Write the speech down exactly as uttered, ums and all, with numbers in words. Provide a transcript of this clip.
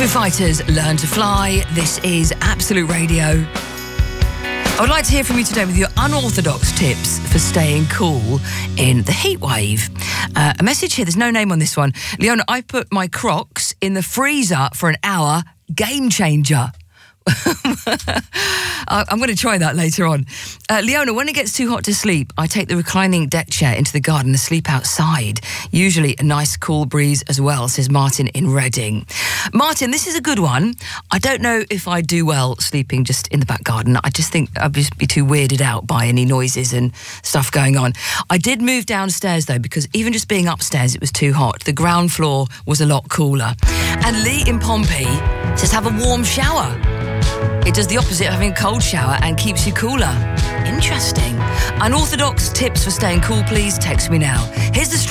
Foo Fighters, Learn to Fly. This is Absolute Radio. I would like to hear from you today with your unorthodox tips for staying cool in the heat wave. Uh, a message here, there's no name on this one. Leona, I put my Crocs in the freezer for an hour. Game changer. I'm going to try that later on. Uh, Leona, when it gets too hot to sleep, I take the reclining deck chair into the garden and sleep outside. Usually a nice cool breeze as well, says Martin in Reading. Martin, this is a good one. I don't know if I do well sleeping just in the back garden. I just think I'd just be too weirded out by any noises and stuff going on. I did move downstairs though, because even just being upstairs, it was too hot. The ground floor was a lot cooler. And Lee in Pompey says have a warm shower. It does the opposite of having a cold shower and keeps you cooler. Interesting. Unorthodox tips for staying cool, please text me now. Here's the